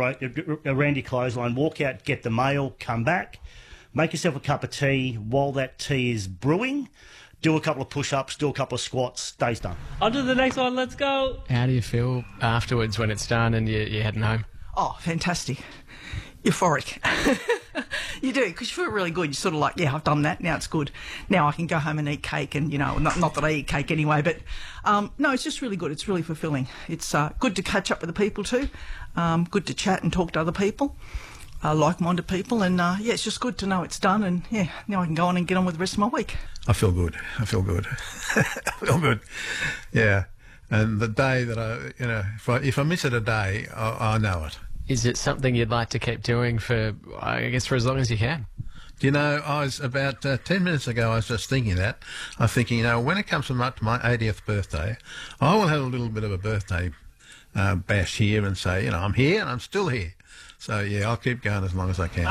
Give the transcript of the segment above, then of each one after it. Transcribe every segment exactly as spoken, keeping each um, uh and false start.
ro- around your clothesline, walk out, get the mail, come back, make yourself a cup of tea while that tea is brewing, do a couple of push-ups, do a couple of squats, day's done. On to the next one, let's go. How do you feel afterwards when it's done and you, you're heading home? Oh, fantastic. Euphoric. You do, because you feel really good. You're sort of like, yeah, I've done that, now it's good. Now I can go home and eat cake, and, you know, not, not that I eat cake anyway, but um, no, it's just really good. It's really fulfilling. It's uh, good to catch up with the people too, um, good to chat and talk to other people, uh, like-minded people, and uh, yeah, it's just good to know it's done, and yeah, now I can go on and get on with the rest of my week. I feel good. I feel good. I feel good. Yeah. And the day that I, you know, if I, if I miss it a day, I, I know it. Is it something you'd like to keep doing for, I guess, for as long as you can? You know, I was about uh, ten minutes ago, I was just thinking that. I was thinking, you know, when it comes to my, to my eightieth birthday, I will have a little bit of a birthday uh, bash here and say, you know, I'm here and I'm still here. So, yeah, I'll keep going as long as I can.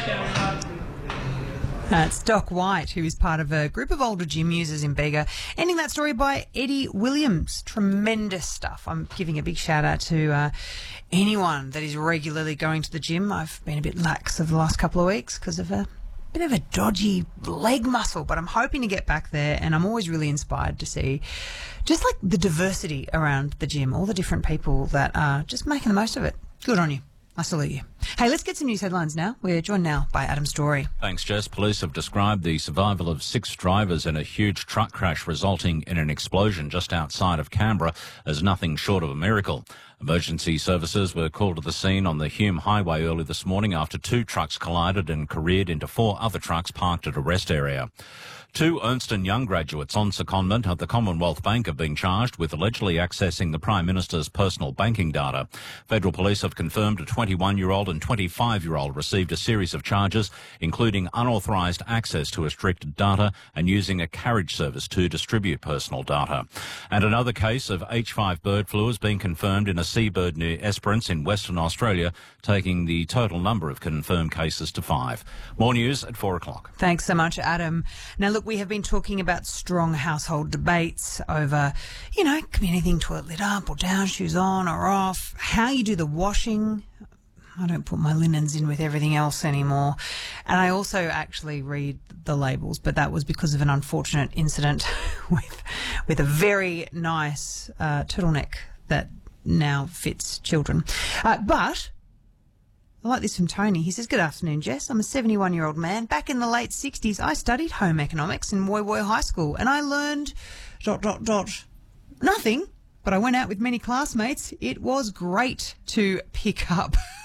That's Doc White, who is part of a group of older gym users in Bega. Ending that story by Eddie Williams. Tremendous stuff. I'm giving a big shout out to uh, anyone that is regularly going to the gym. I've been a bit lax over the last couple of weeks because of a bit of a dodgy leg muscle, but I'm hoping to get back there, and I'm always really inspired to see just like the diversity around the gym, all the different people that are just making the most of it. Good on you. I salute you. Hey, let's get some news headlines now. We're joined now by Adam Story. Thanks, Jess. Police have described the survival of six drivers in a huge truck crash resulting in an explosion just outside of Canberra as nothing short of a miracle. Emergency services were called to the scene on the Hume Highway early this morning after two trucks collided and careered into four other trucks parked at a rest area. Two Ernst and Young graduates on secondment at the Commonwealth Bank have been charged with allegedly accessing the Prime Minister's personal banking data. Federal Police have confirmed a twenty-one-year-old and twenty-five-year-old received a series of charges, including unauthorised access to restricted data and using a carriage service to distribute personal data. And another case of H five bird flu has been confirmed in a seabird near Esperance in Western Australia, taking the total number of confirmed cases to five. More news at four o'clock. Thanks so much, Adam. Now, look, we have been talking about strong household debates over, you know, can be anything, toilet lid up or down, shoes on or off, how you do the washing. I don't put my linens in with everything else anymore. And I also actually read the labels, but that was because of an unfortunate incident with with a very nice uh, turtleneck that now fits children. Uh, but I like this from Tony. He says, good afternoon, Jess. I'm a seventy-one-year-old man. Back in the late sixties, I studied home economics in Woy Woy High School, and I learned dot, dot, dot, nothing, but I went out with many classmates. It was great to pick up